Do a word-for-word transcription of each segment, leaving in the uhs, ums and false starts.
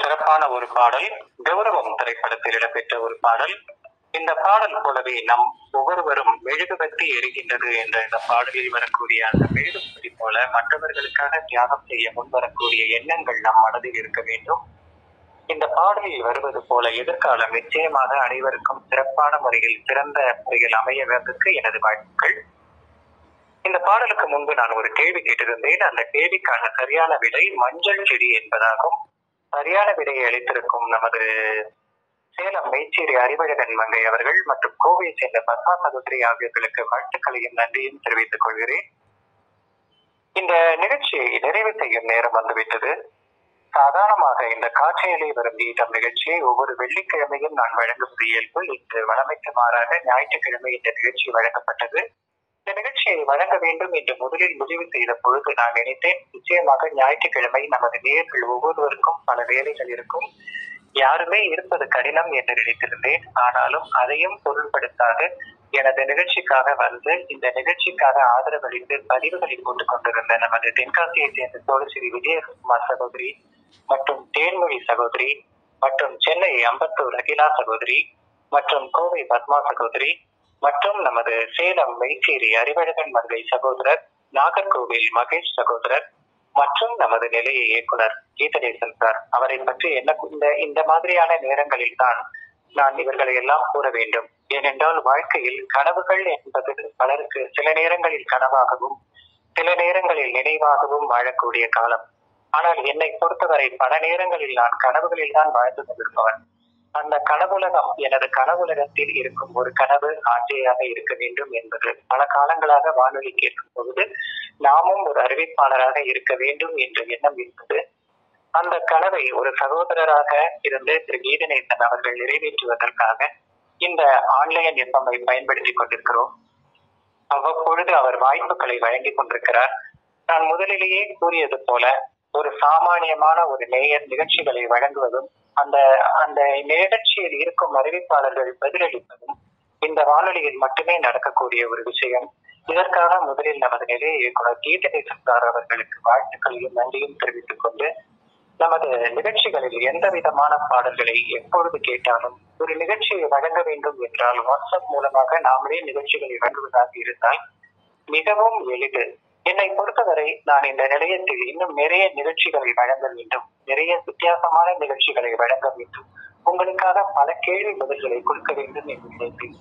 சிறப்பான ஒரு பாடல், கௌரவம் திரைப்படத்தில் இடம்பெற்ற ஒரு பாடல். இந்த பாடல் போலவே நம் ஒவ்வொருவரும் மெழுகுபத்தி எரிகின்றது என்ற இந்த பாடலில் வரக்கூடிய அந்த மெழுகுபத்தி போல மற்றவர்களுக்காக தியாகம் செய்ய முன்வரக்கூடிய எண்ணங்கள் நம் மனதில் இருக்க வேண்டும். இந்த பாடலில் வருவது போல எதிர்காலம் நிச்சயமாக அனைவருக்கும் சிறப்பான முறையில் சிறந்த முறையில் அமையவதற்கு எனது வாழ்த்துக்கள். இந்த பாடலுக்கு முன்பு நான் ஒரு கேள்வி கேட்டிருந்தேன். அந்த கேள்விக்கான சரியான விடை மஞ்சள் செடி என்பதாகும். சரியான விடையை அளித்திருக்கும் நமது சேலம் மெய்ச்சேரி அறிவழகன் மங்கை அவர்கள் மற்றும் கோவையை சேர்ந்த பத்மா சகோதரி ஆகியோர்களுக்கு வாழ்த்துக்களையும் நன்றியும் தெரிவித்துக் கொள்கிறேன். இந்த நிகழ்ச்சியை நிறைவு செய்யும் நேரம் வந்துவிட்டது. சாதாரணமாக இந்த காட்சியிலே வரும் கீதம் நிகழ்ச்சியை ஒவ்வொரு வெள்ளிக்கிழமையும் நான் வழங்குவது இயல்பு. இன்று வழமைக்கு மாறாக ஞாயிற்றுக்கிழமை இந்த நிகழ்ச்சி வழங்கப்பட்டது. இந்த நிகழ்ச்சியை வழங்க வேண்டும் என்று முதலில் முடிவு செய்த பொழுது நான் நினைத்தேன், நிச்சயமாக ஞாயிற்றுக்கிழமை நமது நேயர்கள் ஒவ்வொருவருக்கும் பல வேலைகள் இருக்கும், யாருமே இருப்பது கடினம் என்று நினைத்திருந்தேன். ஆனாலும் அதையும் பொருள்படுத்தாத எனது நிகழ்ச்சிக்காக வந்து இந்த நிகழ்ச்சிக்காக ஆதரவளித்து பதிவுகளை போட்டுக் கொண்டிருந்த நமது தென்காசியை சேர்ந்த சோழஸ்ரீ விஜயகுமார் சகோதரி மற்றும் தேன்மொழி சகோதரி மற்றும் சென்னை அம்பத்தூர் அகிலா சகோதரி மற்றும் கோவை பத்மா சகோதரி மற்றும் நமது சேலம் மெய்ச்சேரி அறிவழகன் மங்கை சகோதரர், நாகர்கோவில் மகேஷ் சகோதரர் மற்றும் நமது நிலைய இயக்குனர் கீதநேசன் சார் அவரை பற்றி என்ன இந்த இந்த மாதிரியான நேரங்களில் தான் நான் இவர்களை எல்லாம் கூற வேண்டும். ஏனென்றால் வாழ்க்கையில் கனவுகள் என்பது பலருக்கு சில நேரங்களில் கனவாகவும் சில நேரங்களில் நினைவாகவும் வாழக்கூடிய காலம். ஆனால் என்னை பொறுத்தவரை பல நேரங்களில் நான் கனவுகளில் தான் வாழ்ந்து கொண்டிருப்பவன். அந்த கனவுலகம் எனது கனவுலகத்தில் இருக்கும் ஒரு கனவு ஆட்சியாக இருக்க வேண்டும் என்பது பல காலங்களாக வானொலி கேட்கும் பொழுது நாமும் ஒரு அறிவிப்பாளராக இருக்க வேண்டும் என்ற எண்ணம் இருந்தது. அந்த கனவை ஒரு சகோதரராக இருந்து திரு கீதநேசன் அவர்கள் நிறைவேற்றுவதற்காக இந்த ஆன்லைன் எஃப்எம்ஐ பயன்படுத்திக் கொண்டிருக்கிறோம். அவ்வப்பொழுது அவர் வாய்ப்புகளை வழங்கி கொண்டிருக்கிறார். நான் முதலிலேயே கூறியது போல ஒரு சாமானியமான ஒரு நேயர் நிகழ்ச்சிகளை வழங்குவதும் அந்த அந்த நிகழ்ச்சியில் இருக்கும் அறிவிப்பாளர்கள் பதிலளிப்பதும் இந்த வானொலியில் மட்டுமே நடக்கக்கூடிய ஒரு விஷயம். இதற்காக முதலில் நமது நிலைய இயக்குனர் கீதநேசன் சார் அவர்களுக்கு வாழ்த்துக்களையும் நன்றியும் தெரிவித்துக் கொண்டு, நமது நிகழ்ச்சிகளில் எந்த விதமான பாடல்களை எப்பொழுது கேட்டாலும் ஒரு நிகழ்ச்சியை வழங்க வேண்டும் என்றால் வாட்ஸ்அப் மூலமாக நாமளே நிகழ்ச்சிகளை வழங்குவதாக இருந்தால் மிகவும் எளிது. என்னை பொறுத்தவரை நான் இந்த நிலையத்தில் இன்னும் நிறைய நிகழ்ச்சிகளை வழங்க வேண்டும், நிறைய வித்தியாசமான நிகழ்ச்சிகளை வழங்க வேண்டும், உங்களுக்காக பல கேள்வி பதில்களை கொடுக்க வேண்டும் என்று நினைத்தேன்.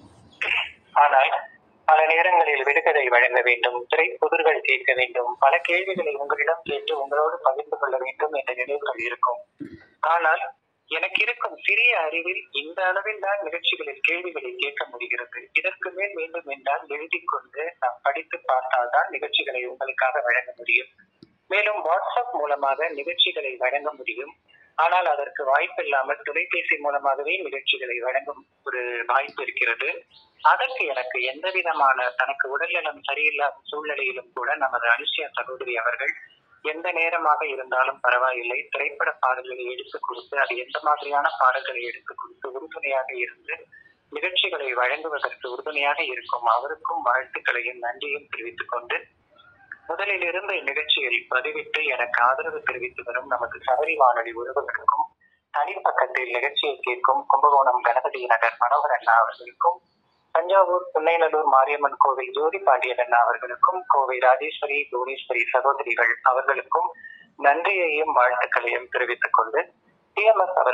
ஆனால் பல நேரங்களில் விடுகதை வழங்க வேண்டும், திரை புதிர்கள் கேட்க வேண்டும், பல கேள்விகளை உங்களிடம் கேட்டு உங்களோடு பகிர்ந்து கொள்ள வேண்டும் என்ற நினைவுகள் இருக்கும். ஆனால் எனக்கு இருக்கும் சிறிய அறிவில் இந்த அளவில் தான் நிகழ்ச்சிகளில் கேள்விகளை கேட்க முடிகிறது. இதற்கு மேல் வேண்டும் என்றால் எழுதி கொண்டு நாம் படித்து பார்த்தால்தான் நிகழ்ச்சிகளை உங்களுக்காக வழங்க முடியும். மேலும் வாட்ஸ்அப் மூலமாக நிகழ்ச்சிகளை வழங்க முடியும். ஆனால் அதற்கு வாய்ப்பு இல்லாமல் தொலைபேசி மூலமாகவே நிகழ்ச்சிகளை வழங்கும் ஒரு வாய்ப்பு இருக்கிறது. அதற்கு எனக்கு எந்த விதமான தனக்கு உடல்நலம் சரியில்லாத சூழ்நிலையிலும் கூட நமது அனுஷ்யா சகோதரி அவர்கள் எந்த நேரமாக இருந்தாலும் பரவாயில்லை, திரைப்பட பாடல்களை எடுத்துக் கொடுத்து அது எந்த மாதிரியான பாடல்களை எடுத்துக் கொடுத்து உறுதுணையாக இருந்து நிகழ்ச்சிகளை வழங்குவதற்கு உறுதுணையாக இருக்கும் அவருக்கும் வாழ்த்துக்களையும் நன்றியும் தெரிவித்துக் கொண்டு, முதலில் இருந்து நிகழ்ச்சியில் பதிவிட்டு எனக்கு ஆதரவு தெரிவித்து வரும் நமது சபரி வானொலி உறவுகளுக்கும், தனிப்பக்கத்தில் நிகழ்ச்சியை கேட்கும் கும்பகோணம் கணபதி நகர் மனோகர் அண்ணா அவர்களுக்கும், தஞ்சாவூர் புன்னைநல்லூர் மாரியம்மன் கோவில் ஜோதி பாண்டியன் அண்ணா அவர்களுக்கும், கோவை ராஜேஸ்வரி புவனேஸ்வரி சகோதரிகள் அவர்களுக்கும் நன்றியையும் வாழ்த்துக்களையும் தெரிவித்துக் கொண்டு டி எம் எஸ் அவர்